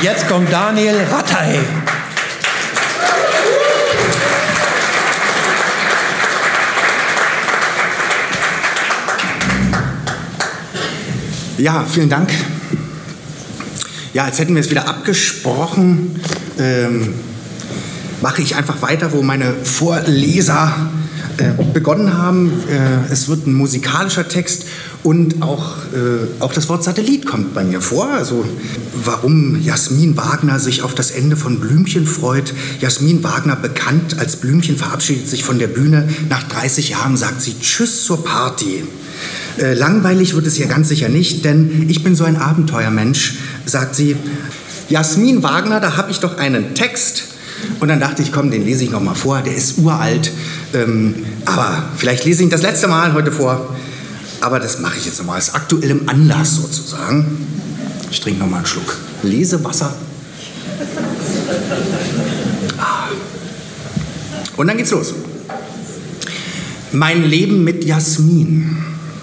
Und jetzt kommt Daniel Rattay. Ja, vielen Dank. Ja, als hätten wir es wieder abgesprochen, mache ich einfach weiter, wo meine Vorleser begonnen haben. Es wird ein musikalischer Text und auch das Wort Satellit kommt bei mir vor. Also warum Jasmin Wagner sich auf das Ende von Blümchen freut. Jasmin Wagner, bekannt als Blümchen, verabschiedet sich von der Bühne. Nach 30 Jahren sagt sie Tschüss zur Party. Langweilig wird es ihr ganz sicher nicht, denn ich bin so ein Abenteuermensch, sagt sie. Jasmin Wagner, da habe ich doch einen Text. Und dann dachte ich, komm, den lese ich noch mal vor. Der ist uralt, aber vielleicht lese ich ihn das letzte Mal heute vor. Aber das mache ich jetzt noch mal aus aktuellem Anlass sozusagen. Ich trinke noch mal einen Schluck Lesewasser. Und dann geht's los. Mein Leben mit Jasmin.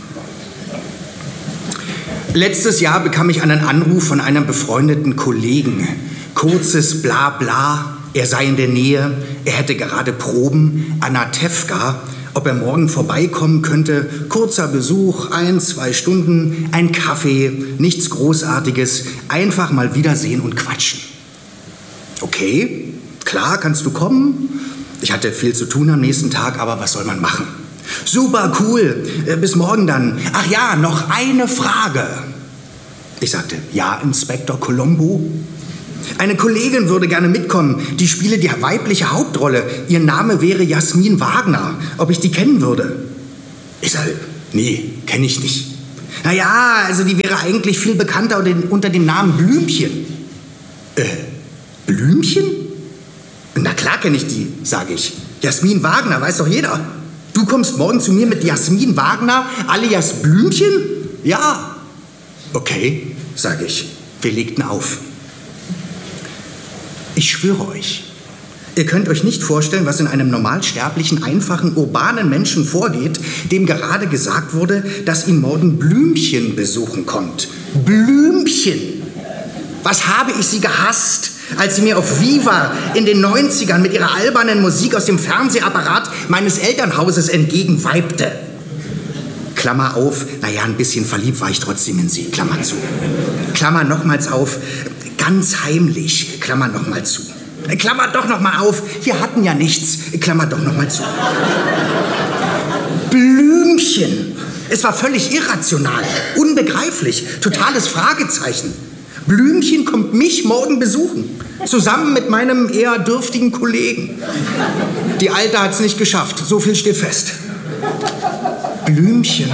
Letztes Jahr bekam ich einen Anruf von einem befreundeten Kollegen. Kurzes Blabla, er sei in der Nähe, er hätte gerade Proben, Anatevka, ob er morgen vorbeikommen könnte. Kurzer Besuch, 1-2 Stunden, ein Kaffee, nichts Großartiges, einfach mal wiedersehen und quatschen. Okay, klar, kannst du kommen? Ich hatte viel zu tun am nächsten Tag, aber was soll man machen? Super cool, bis morgen dann. Ach ja, noch eine Frage. Ich sagte, ja, Inspektor Colombo. Eine Kollegin würde gerne mitkommen, die spiele die weibliche Hauptrolle. Ihr Name wäre Jasmin Wagner, ob ich die kennen würde. Ich sage, nee, kenne ich nicht. Naja, also die wäre eigentlich viel bekannter unter dem Namen Blümchen. Blümchen? Na klar kenne ich die, sage ich. Jasmin Wagner, weiß doch jeder. Du kommst morgen zu mir mit Jasmin Wagner, alias Blümchen? Ja. Okay, sage ich. Wir legten auf. Ich schwöre euch, ihr könnt euch nicht vorstellen, was in einem normalsterblichen, einfachen, urbanen Menschen vorgeht, dem gerade gesagt wurde, dass ihn morgen Blümchen besuchen kommt. Blümchen! Was habe ich sie gehasst, als sie mir auf Viva in den 90ern mit ihrer albernen Musik aus dem Fernsehapparat meines Elternhauses entgegenweibte. Klammer auf, naja, ein bisschen verliebt war ich trotzdem in sie, Klammer zu. Klammer nochmals auf, ganz heimlich, Klammer nochmal zu. Klammer doch nochmal auf, wir hatten ja nichts, Klammer doch nochmal zu. Blümchen, es war völlig irrational, unbegreiflich, totales Fragezeichen. Blümchen kommt mich morgen besuchen, zusammen mit meinem eher dürftigen Kollegen. Die Alte hat's nicht geschafft, so viel steht fest. Blümchen.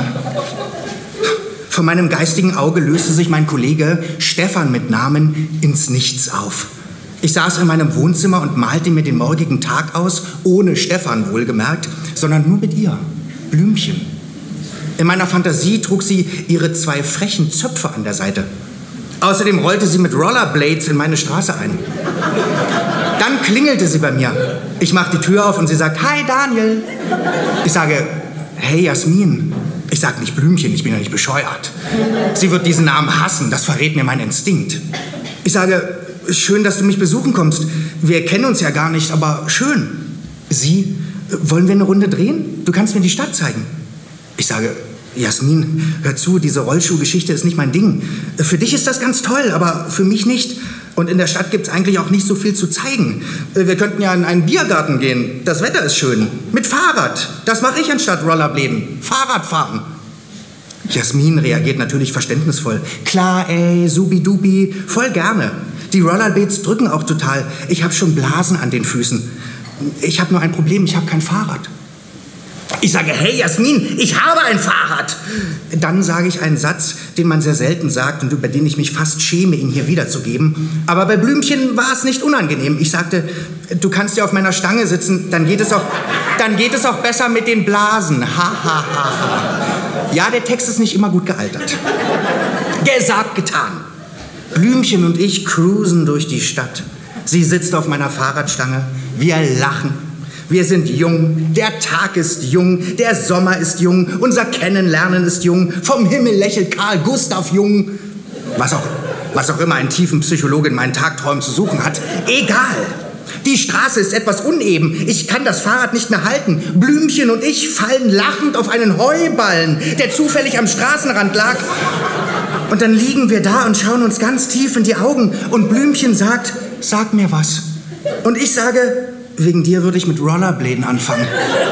Vor meinem geistigen Auge löste sich mein Kollege Stefan mit Namen ins Nichts auf. Ich saß in meinem Wohnzimmer und malte mir den morgigen Tag aus, ohne Stefan wohlgemerkt, sondern nur mit ihr, Blümchen. In meiner Fantasie trug sie ihre 2 frechen Zöpfe an der Seite. Außerdem rollte sie mit Rollerblades in meine Straße ein. Dann klingelte sie bei mir. Ich mache die Tür auf und sie sagt, hi Daniel. Ich sage, hey Jasmin. Ich sage nicht Blümchen, ich bin ja nicht bescheuert. Sie wird diesen Namen hassen, das verrät mir mein Instinkt. Ich sage, schön, dass du mich besuchen kommst. Wir kennen uns ja gar nicht, aber schön. Sie, wollen wir eine Runde drehen? Du kannst mir die Stadt zeigen. Ich sage, Jasmin, hör zu, diese Rollschuhgeschichte ist nicht mein Ding. Für dich ist das ganz toll, aber für mich nicht. Und in der Stadt gibt es eigentlich auch nicht so viel zu zeigen. Wir könnten ja in einen Biergarten gehen. Das Wetter ist schön. Mit Fahrrad. Das mache ich anstatt Rollerbladen. Fahrradfahren. Jasmin reagiert natürlich verständnisvoll. Klar, ey, subidubi, voll gerne. Die Rollerblades drücken auch total. Ich habe schon Blasen an den Füßen. Ich habe nur ein Problem, ich habe kein Fahrrad. Ich sage, hey Jasmin, ich habe ein Fahrrad. Dann sage ich einen Satz, den man sehr selten sagt und über den ich mich fast schäme, ihn hier wiederzugeben. Aber bei Blümchen war es nicht unangenehm. Ich sagte, du kannst ja auf meiner Stange sitzen, dann geht es auch besser mit den Blasen. Ha, ha, ha, ha. Ja, der Text ist nicht immer gut gealtert. Gesagt, getan. Blümchen und ich cruisen durch die Stadt. Sie sitzt auf meiner Fahrradstange. Wir lachen. Wir sind jung, der Tag ist jung, der Sommer ist jung, unser Kennenlernen ist jung, vom Himmel lächelt Karl Gustav Jung. Was Was auch immer ein Tiefenpsychologe in meinen Tagträumen zu suchen hat. Egal. Die Straße ist etwas uneben. Ich kann das Fahrrad nicht mehr halten. Blümchen und ich fallen lachend auf einen Heuballen, der zufällig am Straßenrand lag. Und dann liegen wir da und schauen uns ganz tief in die Augen. Und Blümchen sagt, sag mir was. Und ich sage, wegen dir würde ich mit Rollerbladen anfangen.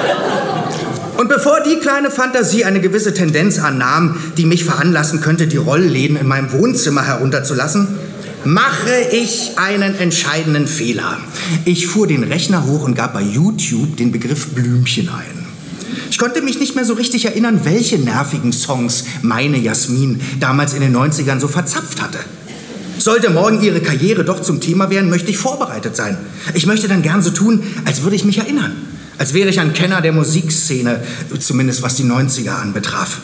Und bevor die kleine Fantasie eine gewisse Tendenz annahm, die mich veranlassen könnte, die Rollläden in meinem Wohnzimmer herunterzulassen, mache ich einen entscheidenden Fehler. Ich fuhr den Rechner hoch und gab bei YouTube den Begriff Blümchen ein. Ich konnte mich nicht mehr so richtig erinnern, welche nervigen Songs meine Jasmin damals in den 90ern so verzapft hatte. Sollte morgen ihre Karriere doch zum Thema werden, möchte ich vorbereitet sein. Ich möchte dann gern so tun, als würde ich mich erinnern. Als wäre ich ein Kenner der Musikszene, zumindest was die 90er anbetraf.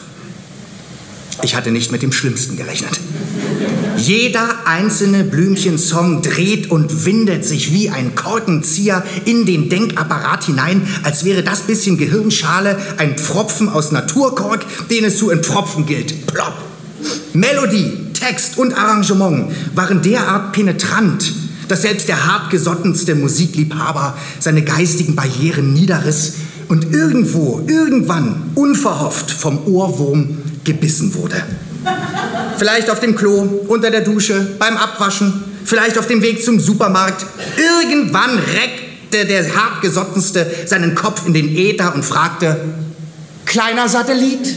Ich hatte nicht mit dem Schlimmsten gerechnet. Jeder einzelne Blümchen-Song dreht und windet sich wie ein Korkenzieher in den Denkapparat hinein, als wäre das bisschen Gehirnschale ein Pfropfen aus Naturkork, den es zu entpfropfen gilt. Plopp! Melodie, Text und Arrangement waren derart penetrant, dass selbst der hartgesottenste Musikliebhaber seine geistigen Barrieren niederriss und irgendwann, unverhofft vom Ohrwurm gebissen wurde. Vielleicht auf dem Klo, unter der Dusche, beim Abwaschen, vielleicht auf dem Weg zum Supermarkt. Irgendwann reckte der hartgesottenste seinen Kopf in den Äther und fragte, kleiner Satellit?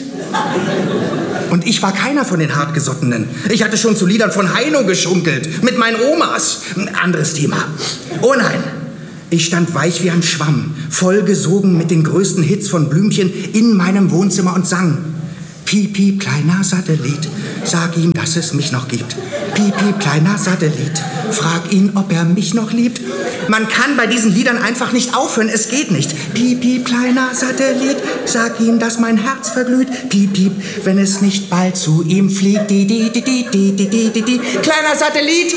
Und ich war keiner von den Hartgesottenen. Ich hatte schon zu Liedern von Heino geschunkelt, mit meinen Omas. Ein anderes Thema. Oh nein, ich stand weich wie ein Schwamm, vollgesogen mit den größten Hits von Blümchen in meinem Wohnzimmer und sang. Piep, piep, kleiner Satellit, sag ihm, dass es mich noch gibt. Piep, piep, kleiner Satellit, frag ihn, ob er mich noch liebt. Man kann bei diesen Liedern einfach nicht aufhören, es geht nicht. Piep, piep, kleiner Satellit, sag ihm, dass mein Herz verglüht. Piep, piep, wenn es nicht bald zu ihm fliegt. Di, di, di, di, di, di, di, di, di. Kleiner Satellit,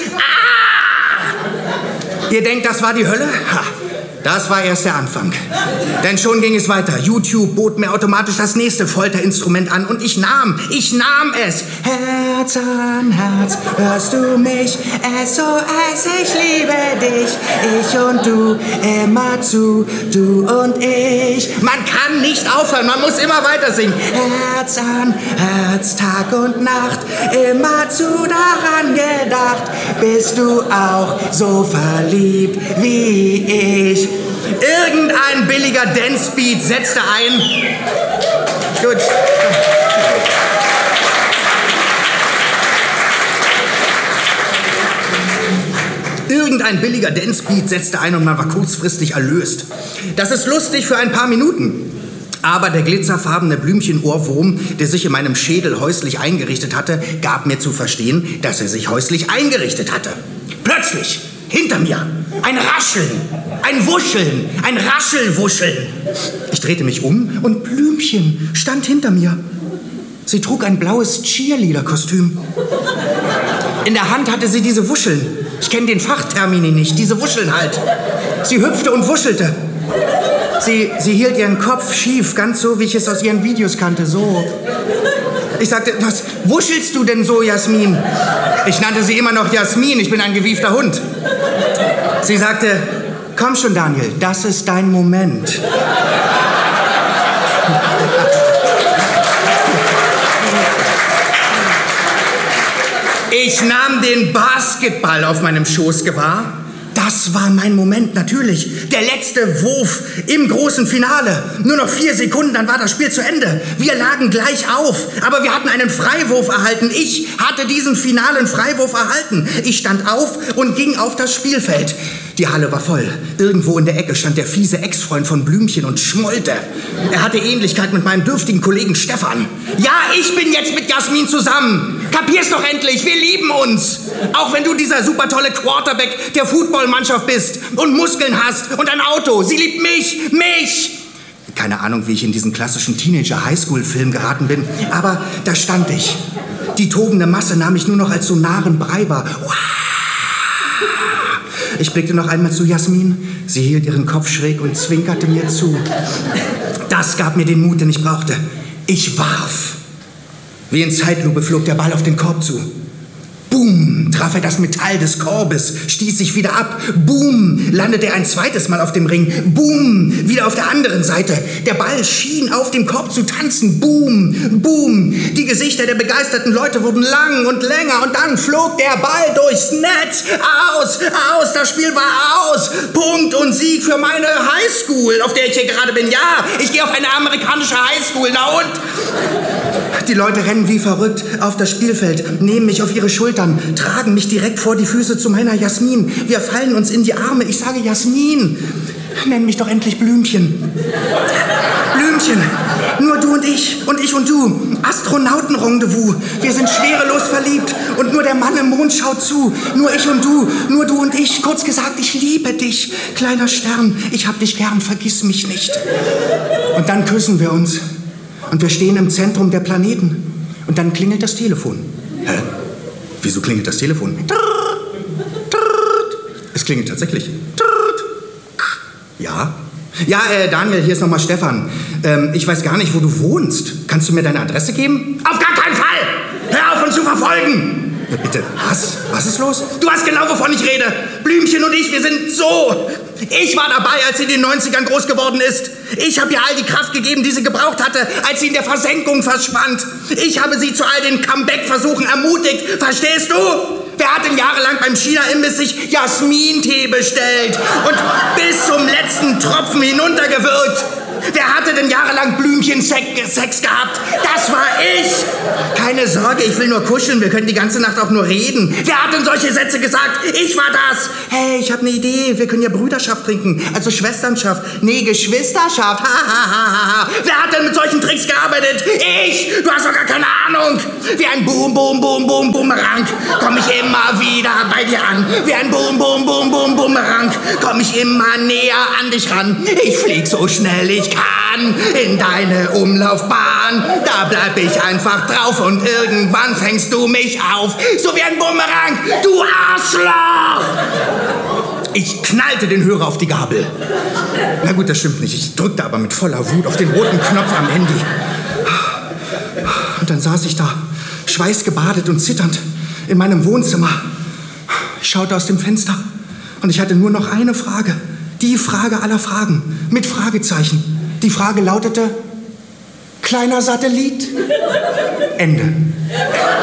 ah! Ihr denkt, das war die Hölle? Ha! Das war erst der Anfang. Denn schon ging es weiter. YouTube bot mir automatisch das nächste Folterinstrument an und ich nahm es. Herz an Herz, hörst du mich? SOS, ich liebe dich. Ich und du, immer zu, du und ich. Man kann nicht aufhören, man muss immer weiter singen. Herz an Herz, Tag und Nacht, immer zu daran gedacht. Bist du auch so verliebt wie ich? Irgendein billiger Dance-Beat setzte ein. Gut. Irgendein billiger Dance-Beat setzte ein und man war kurzfristig erlöst. Das ist lustig für ein paar Minuten. Aber der glitzerfarbene Blümchen-Ohrwurm, der sich in meinem Schädel häuslich eingerichtet hatte, gab mir zu verstehen, dass er sich häuslich eingerichtet hatte. Plötzlich, hinter mir, ein Rascheln, ein Wuscheln, ein Raschelwuscheln. Ich drehte mich um und Blümchen stand hinter mir. Sie trug ein blaues Cheerleader-Kostüm. In der Hand hatte sie diese Wuscheln. Ich kenne den Fachtermini nicht, diese Wuscheln halt. Sie hüpfte und wuschelte. Sie hielt ihren Kopf schief, ganz so, wie ich es aus ihren Videos kannte, so. Ich sagte, was wuschelst du denn so, Jasmin? Ich nannte sie immer noch Jasmin, ich bin ein gewiefter Hund. Sie sagte, komm schon, Daniel, das ist dein Moment. Ich nahm den Basketball auf meinem Schoß gewahr. Das war mein Moment, natürlich. Der letzte Wurf im großen Finale. Nur noch 4 Sekunden, dann war das Spiel zu Ende. Wir lagen gleich auf, aber wir hatten einen Freiwurf erhalten. Ich hatte diesen finalen Freiwurf erhalten. Ich stand auf und ging auf das Spielfeld. Die Halle war voll. Irgendwo in der Ecke stand der fiese Ex-Freund von Blümchen und schmollte. Er hatte Ähnlichkeit mit meinem dürftigen Kollegen Stefan. Ja, ich bin jetzt mit Jasmin zusammen. Kapier's doch endlich, wir lieben uns. Auch wenn du dieser super tolle Quarterback der Footballmannschaft bist und Muskeln hast und ein Auto. Sie liebt mich. Keine Ahnung, wie ich in diesen klassischen Teenager-Highschool-Film geraten bin, aber da stand ich. Die tobende Masse nahm ich nur noch als sonaren Brei wahr. Ich blickte noch einmal zu Jasmin. Sie hielt ihren Kopf schräg und zwinkerte mir zu. Das gab mir den Mut, den ich brauchte. Ich warf. Wie in Zeitlupe flog der Ball auf den Korb zu. Boom, traf er das Metall des Korbes, stieß sich wieder ab. Boom, landete er ein zweites Mal auf dem Ring. Boom, wieder auf der anderen Seite. Der Ball schien auf dem Korb zu tanzen. Boom, boom. Die Gesichter der begeisterten Leute wurden lang und länger und dann flog der Ball durchs Netz. Aus, das Spiel war aus. Punkt und Sieg für meine Highschool, auf der ich hier gerade bin. Ja, ich gehe auf eine amerikanische Highschool. Na und? Die Leute rennen wie verrückt auf das Spielfeld, nehmen mich auf ihre Schultern, tragen mich direkt vor die Füße zu meiner Jasmin. Wir fallen uns in die Arme. Ich sage, Jasmin, nenn mich doch endlich Blümchen. Blümchen, nur du und ich und du. Astronautenrendezvous. Wir sind schwerelos verliebt und nur der Mann im Mond schaut zu. Nur ich und du, nur du und ich. Kurz gesagt, ich liebe dich. Kleiner Stern, ich hab dich gern, vergiss mich nicht. Und dann küssen wir uns. Und wir stehen im Zentrum der Planeten. Und dann klingelt das Telefon. Hä? Wieso klingelt das Telefon? Es klingelt tatsächlich. Ja? Ja, Daniel, hier ist nochmal Stefan. Ich weiß gar nicht, wo du wohnst. Kannst du mir deine Adresse geben? Auf gar keinen Fall! Hör auf, uns zu verfolgen! Bitte, was? Was ist los? Du weißt genau, wovon ich rede. Blümchen und ich, wir sind so... Ich war dabei, als sie in den 90ern groß geworden ist. Ich habe ihr all die Kraft gegeben, die sie gebraucht hatte, als sie in der Versenkung verschwand. Ich habe sie zu all den Comeback-Versuchen ermutigt. Verstehst du? Wer hat denn jahrelang beim China-Imbiss sich Jasmintee bestellt und bis zum letzten Tropfen hinuntergewürgt? Wer hatte denn jahrelang Blümchen-Sex gehabt? Das war ich! Keine Sorge, ich will nur kuscheln, wir können die ganze Nacht auch nur reden. Wer hat denn solche Sätze gesagt? Ich war das! Hey, ich habe eine Idee, wir können ja Brüderschaft trinken, also Schwesternschaft. Nee, Geschwisterschaft, ha. Wer hat denn mit solchen Tricks gearbeitet? Ich! Du hast doch gar keine Ahnung! Wie ein Boom-Boom-Boom-Boom-Bumerang komm ich immer wieder bei dir an. Wie ein Boom-Boom-Boom-Boom-Bumerang komm ich immer näher an dich ran. Ich flieg so schnell ich kann in deine Umlaufbahn. Da bleib ich einfach drauf und irgendwann fängst du mich auf. So wie ein Bumerang, du Arschloch! Ich knallte den Hörer auf die Gabel. Na gut, das stimmt nicht. Ich drückte aber mit voller Wut auf den roten Knopf am Handy. Und dann saß ich da, schweißgebadet und zitternd, in meinem Wohnzimmer. Ich schaute aus dem Fenster und ich hatte nur noch eine Frage. Die Frage aller Fragen, mit Fragezeichen. Die Frage lautete, kleiner Satellit? Ende.